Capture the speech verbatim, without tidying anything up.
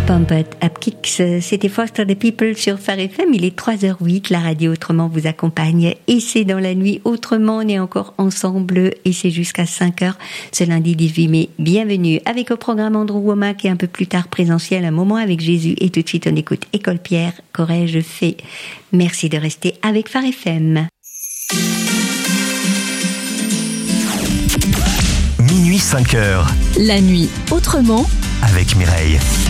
Pump It Up Kicks, c'était Foster the People sur Phare F M. Il est trois heures huit, la radio Autrement vous accompagne et c'est dans la nuit Autrement, on est encore ensemble et c'est jusqu'à cinq heures ce lundi dix-huit mai. Bienvenue avec au programme Andrew Womack et un peu plus tard présentiel, un moment avec Jésus et tout de suite on écoute École Pierre, qu'aurais-je fait? Merci de rester avec Phare F M. Minuit cinq heures. La nuit Autrement avec Mireille.